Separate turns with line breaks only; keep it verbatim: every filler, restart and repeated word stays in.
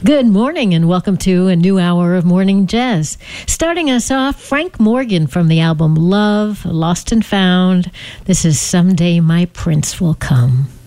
Good morning and welcome to a new hour of Morning Jazz. Starting us off, Frank Morgan from the album Love, Lost and Found. This is Someday My Prince Will Come.